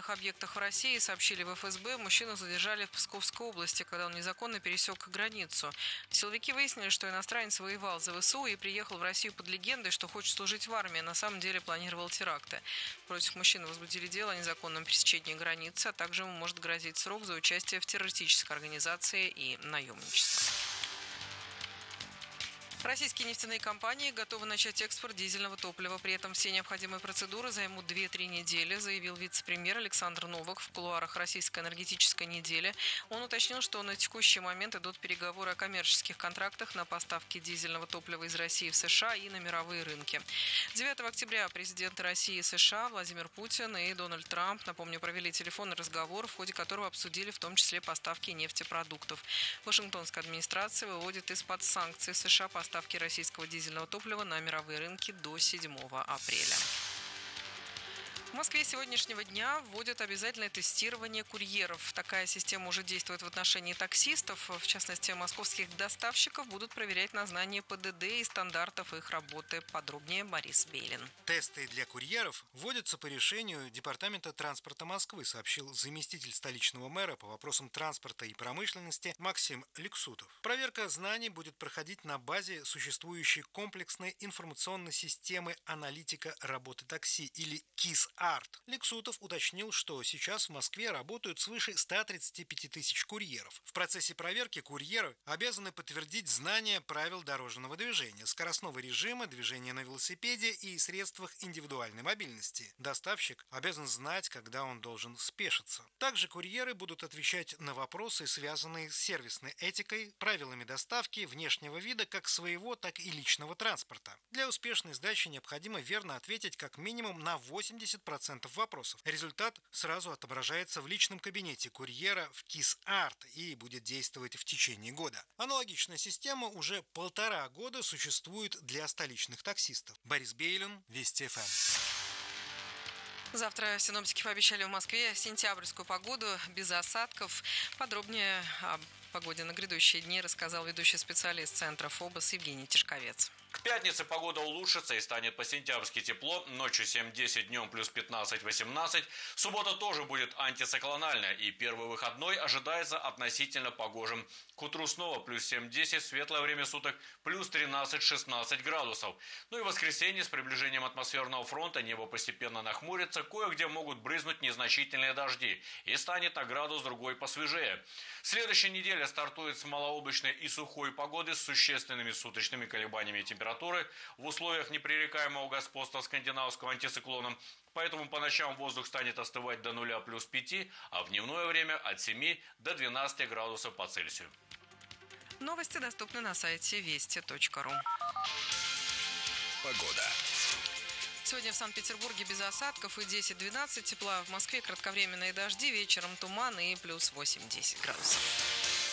военных объектах в России, сообщили в ФСБ, мужчину задержали в Псковской области, когда он незаконно пересек границу. Силовики выяснили, что иностранец воевал за ВСУ и приехал в Россию под легендой, что хочет служить в армии. На самом деле планировал теракты. Против мужчины возбудили дело о незаконном пересечении границы, а также ему может грозить срок за участие в террористической организации и наемничество. Российские нефтяные компании готовы начать экспорт дизельного топлива. При этом все необходимые процедуры займут 2-3 недели, заявил вице-премьер Александр Новак в кулуарах российской энергетической недели. Он уточнил, что на текущий момент идут переговоры о коммерческих контрактах на поставки дизельного топлива из России в США и на мировые рынки. 9 октября президенты России и США Владимир Путин и Дональд Трамп, напомню, провели телефонный разговор, в ходе которого обсудили в том числе поставки нефтепродуктов. Вашингтонская администрация выводит из-под санкций США поставки российского дизельного топлива на мировые рынки до 7 апреля. В Москве с сегодняшнего дня вводят обязательное тестирование курьеров. Такая система уже действует в отношении таксистов. В частности, московских доставщиков будут проверять на знание ПДД и стандартов их работы. Подробнее Борис Бейлин. Тесты для курьеров вводятся по решению Департамента транспорта Москвы, сообщил заместитель столичного мэра по вопросам транспорта и промышленности Максим Лексутов. Проверка знаний будет проходить на базе существующей комплексной информационной системы аналитика работы такси или КИС-А. Лексутов уточнил, что сейчас в Москве работают свыше 135 тысяч курьеров. В процессе проверки курьеры обязаны подтвердить знание правил дорожного движения, скоростного режима, движения на велосипеде и средствах индивидуальной мобильности. Доставщик обязан знать, когда он должен спешиться. Также курьеры будут отвечать на вопросы, связанные с сервисной этикой, правилами доставки, внешнего вида как своего, так и личного транспорта. Для успешной сдачи необходимо верно ответить как минимум на 80% вопросов. Результат сразу отображается в личном кабинете курьера в КИС-Арт и будет действовать в течение года. Аналогичная система уже 1,5 года существует для столичных таксистов. Борис Бейлин, Вести ФМ. Завтра синоптики пообещали в Москве сентябрьскую погоду без осадков. Подробнее о погоде на грядущие дни рассказал ведущий специалист Центра ФОБОС Евгений Тишковец. К пятнице погода улучшится и станет по-сентябрьски тепло. Ночью 7-10, днем плюс 15-18. Суббота тоже будет антициклональная, и первый выходной ожидается относительно погожим. К утру снова плюс 7-10, светлое время суток плюс 13-16 градусов. Ну и в воскресенье с приближением атмосферного фронта небо постепенно нахмурится, кое-где могут брызнуть незначительные дожди, и станет на градус другой посвежее. Следующая неделя стартует с малооблачной и сухой погоды с существенными суточными колебаниями температуры в условиях непререкаемого господства скандинавского антициклона. Поэтому по ночам воздух станет остывать до 0 плюс 5, а в дневное время от 7 до 12 градусов по Цельсию. Новости доступны на сайте вести.ру. Погода. Сегодня в Санкт-Петербурге без осадков и 10-12 тепла. В Москве кратковременные дожди, вечером туман и плюс 8-10 градусов.